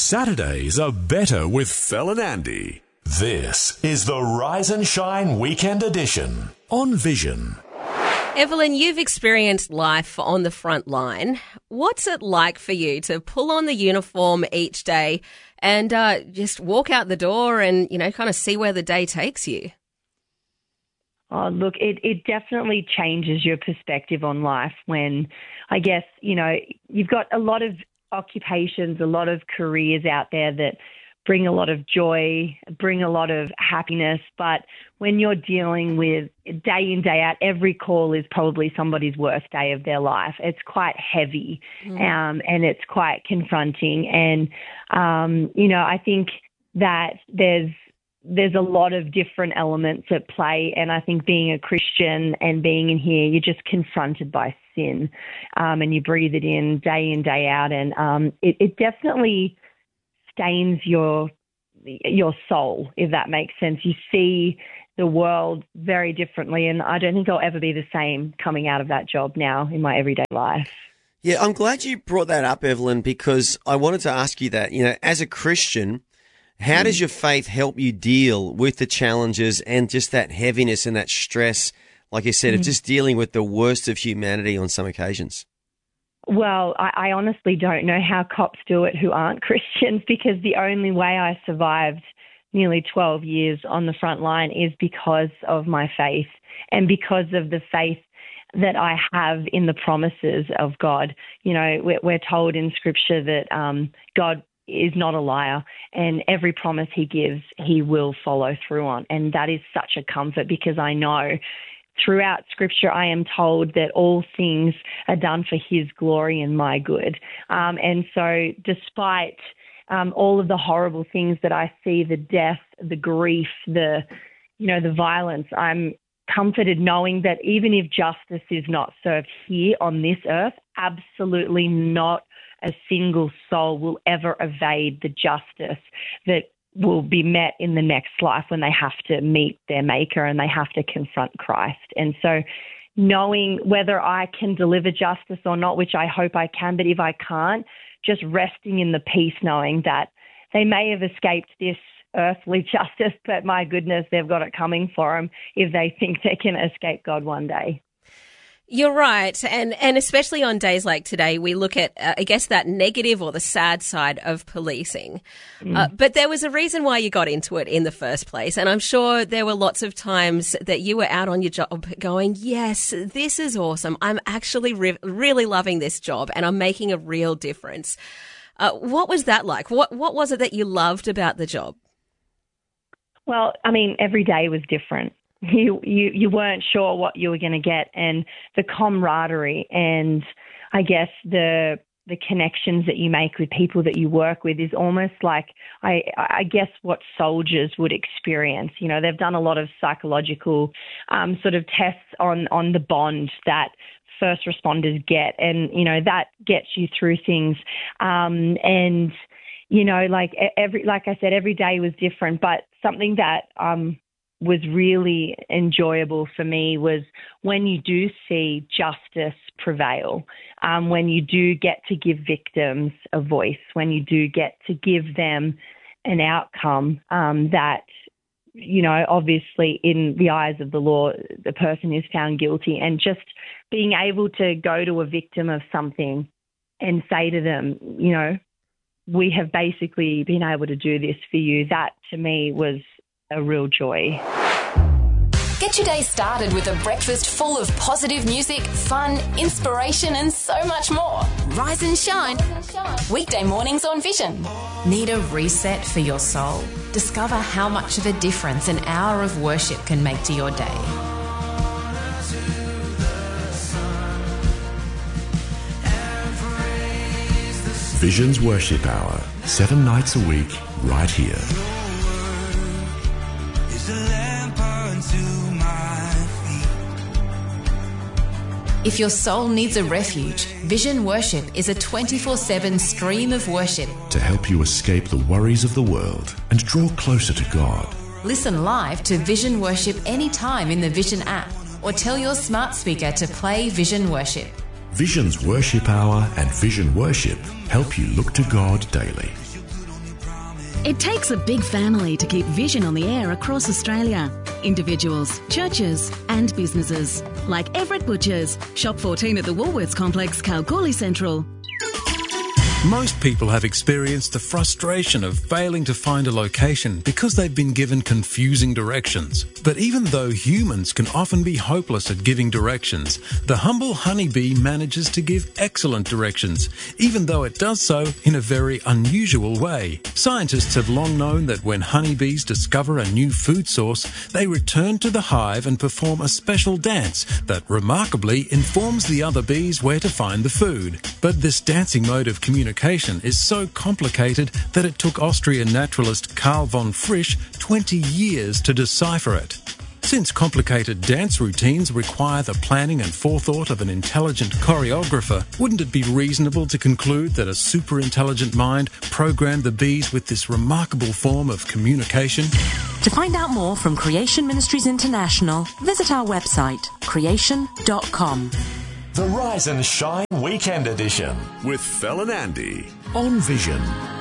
Saturdays are better with Fel and Andy. This is the Rise and Shine Weekend Edition on Vision. Evelyn, you've experienced life on the front line. What's it like for you to pull on the uniform each day and just walk out the door and, kind of see where the day takes you? Oh, look, it definitely changes your perspective on life when, I guess, you've got a lot of occupations, a lot of careers out there that bring a lot of joy, bring a lot of happiness. But when you're dealing with day in, day out, every call is probably somebody's worst day of their life. It's quite heavy and it's quite confronting. And, I think that there's a lot of different elements at play. And I think being a Christian and being in here, you're just confronted by sin and you breathe it in, day out. And it definitely stains your soul, if that makes sense. You see the world very differently, and I don't think I'll ever be the same coming out of that job now in my everyday life. Yeah, I'm glad you brought that up, Evelyn, because I wanted to ask you that. As a Christian, how does your faith help you deal with the challenges and just that heaviness and that stress, like you said, of just dealing with the worst of humanity on some occasions? Well, I honestly don't know how cops do it who aren't Christians, because the only way I survived nearly 12 years on the front line is because of my faith and because of the faith that I have in the promises of God. We're told in Scripture that God is not a liar, and every promise he gives, he will follow through on. And that is such a comfort, because I know throughout Scripture, I am told that all things are done for his glory and my good. And so despite all of the horrible things that I see, the death, the grief, the violence, I'm comforted knowing that even if justice is not served here on this earth, absolutely not a single soul will ever evade the justice that will be met in the next life when they have to meet their Maker and they have to confront Christ. And so knowing whether I can deliver justice or not, which I hope I can, but if I can't, just resting in the peace knowing that they may have escaped this earthly justice, but my goodness, they've got it coming for them if they think they can escape God one day. You're right. And especially on days like today, we look at, I guess, that negative or the sad side of policing. But there was a reason why you got into it in the first place. And I'm sure there were lots of times that you were out on your job going, yes, this is awesome. I'm actually really loving this job and I'm making a real difference. What was that like? What was it that you loved about the job? Well, I mean, every day was different. You weren't sure what you were going to get, and the camaraderie and I guess the connections that you make with people that you work with is almost like I guess what soldiers would experience. They've done a lot of psychological sort of tests on the bond that first responders get, and that gets you through things. And like I said, every day was different, but something that was really enjoyable for me was when you do see justice prevail, when you do get to give victims a voice, when you do get to give them an outcome that, obviously in the eyes of the law, the person is found guilty, and just being able to go to a victim of something and say to them, we have basically been able to do this for you. That to me was a real joy. Get your day started with a breakfast full of positive music, fun, inspiration, and so much more. Rise and shine. Weekday mornings on Vision. Need a reset for your soul? Discover how much of a difference an hour of worship can make to your day. Vision's Worship Hour, 7 nights a week, right here. If your soul needs a refuge, Vision Worship is a 24/7 stream of worship to help you escape the worries of the world and draw closer to God. Listen live to Vision Worship anytime in the Vision app, or tell your smart speaker to play Vision Worship. Vision's Worship Hour and Vision Worship help you look to God daily. It takes a big family to keep Vision on the air across Australia. Individuals, churches and businesses. Like Everett Butchers. Shop 14 at the Woolworths Complex, Kalgoorlie Central. Most people have experienced the frustration of failing to find a location because they've been given confusing directions. But even though humans can often be hopeless at giving directions, the humble honeybee manages to give excellent directions, even though it does so in a very unusual way. Scientists have long known that when honeybees discover a new food source, they return to the hive and perform a special dance that remarkably informs the other bees where to find the food. But this dancing mode of communication is so complicated that it took Austrian naturalist Karl von Frisch 20 years to decipher it. Since complicated dance routines require the planning and forethought of an intelligent choreographer, wouldn't it be reasonable to conclude that a super-intelligent mind programmed the bees with this remarkable form of communication? To find out more from Creation Ministries International, visit our website, creation.com. The Rise and Shine Weekend Edition with Fel and Andy on Vision.